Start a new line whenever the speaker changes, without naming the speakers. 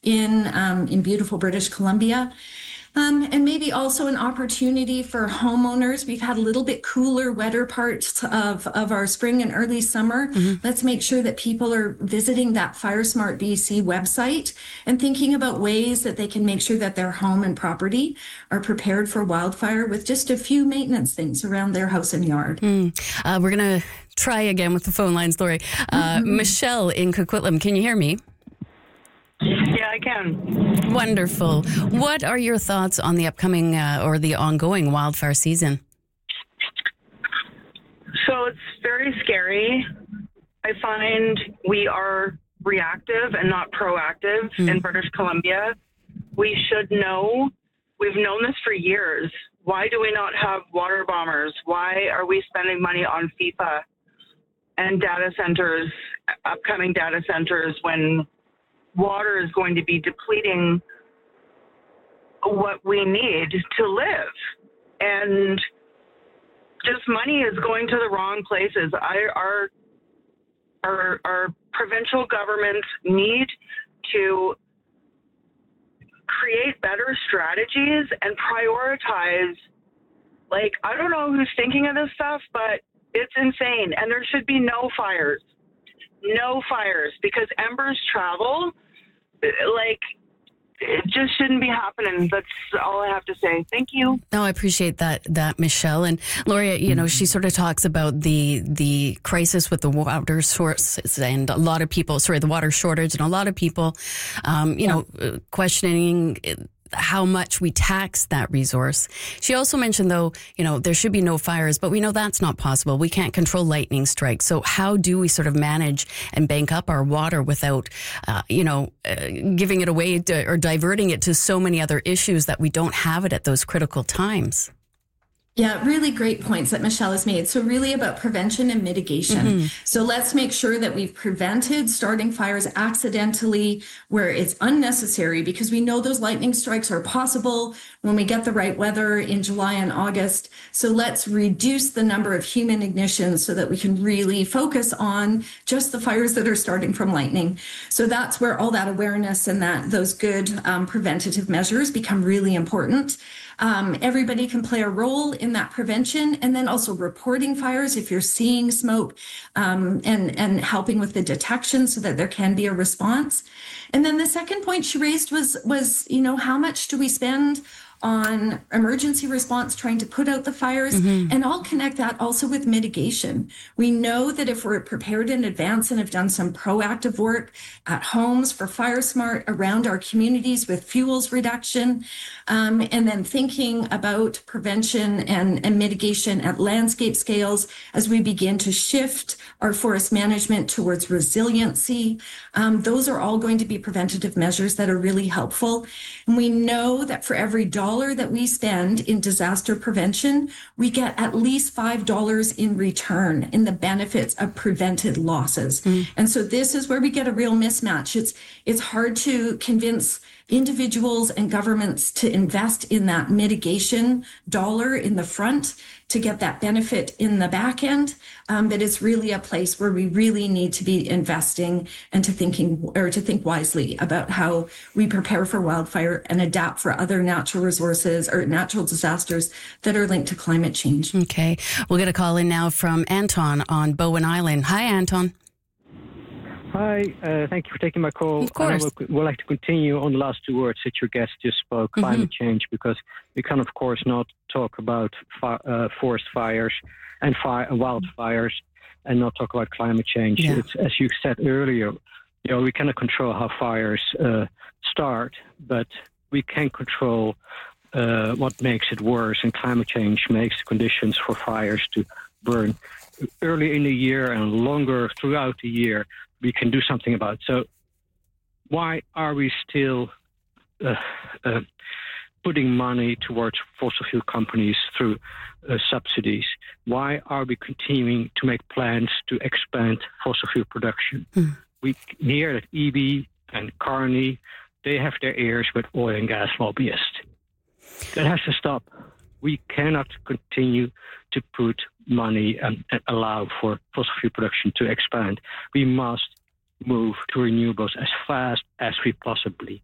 in beautiful British Columbia. And maybe also an opportunity for homeowners. We've had a little bit cooler, wetter parts of our spring and early summer. Let's make sure that people are visiting that FireSmart BC website and thinking about ways that they can make sure that their home and property are prepared for wildfire with just a few maintenance things around their house and yard.
We're going to try again with the phone lines, Lori. Michelle in Coquitlam, can you hear me?
Yeah, I can.
Wonderful. What are your thoughts on the upcoming or the ongoing wildfire season?
So it's very scary. I find we are reactive and not proactive in British Columbia. We should know. We've known this for years. Why do we not have water bombers? Why are we spending money on FIFA and data centers, upcoming data centers, when water is going to be depleting what we need to live? And just money is going to the wrong places. Our provincial governments need to create better strategies and prioritize. Like, I don't know who's thinking of this stuff, but it's insane. And there should be no fires, because embers travel. Like, it just shouldn't be happening. That's all I have to say. Thank you.
No, I appreciate that, Michelle. And Lori, she sort of talks about the crisis with the water sources and a lot of people, the water shortage, and a lot of people, questioning how much we tax that resource. She also mentioned, though, there should be no fires, but we know that's not possible. We can't control lightning strikes. So how do we sort of manage and bank up our water without, giving it away or diverting it to so many other issues that we don't have it at those critical times?
Yeah, really great points that Michelle has made. So really about prevention and mitigation. So let's make sure that we've prevented starting fires accidentally where it's unnecessary, because we know those lightning strikes are possible when we get the right weather in July and August. So let's reduce the number of human ignitions so that we can really focus on just the fires that are starting from lightning. So that's where all that awareness and those good preventative measures become really important. Everybody can play a role in that prevention, and then also reporting fires if you're seeing smoke, and helping with the detection so that there can be a response. And then the second point she raised was how much do we spend on emergency response, trying to put out the fires, and I'll connect that also with mitigation. We know that if we're prepared in advance and have done some proactive work at homes for FireSmart around our communities with fuels reduction, and then thinking about prevention and mitigation at landscape scales as we begin to shift our forest management towards resiliency, those are all going to be preventative measures that are really helpful. And we know that for every dollar that we spend in disaster prevention, we get at least $5 in return in the benefits of prevented losses. And so this is where we get a real mismatch. It's hard to convince individuals and governments to invest in that mitigation dollar in the front to get that benefit in the back end. But it's really a place where we really need to be investing and to think wisely about how we prepare for wildfire and adapt for other natural resources or natural disasters that are linked to climate change.
Okay. We'll get a call in now from Anton on Bowen Island. Hi, Anton.
Hi, thank you for taking my call.
Of course.
I would like to continue on the last two words that your guest just spoke, climate change, because we can, of course, not talk about forest fires and wildfires and not talk about climate change.
Yeah.
It's, as you said earlier, we cannot control how fires start, but we can control what makes it worse, and climate change makes the conditions for fires to burn early in the year and longer throughout the year. We can do something about it. So why are we still putting money towards fossil fuel companies through subsidies? Why are we continuing to make plans to expand fossil fuel production? We hear that EB and Carney, they have their ears with oil and gas lobbyists. That has to stop. We cannot continue to put money and allow for fossil fuel production to expand. We must move to renewables as fast as we possibly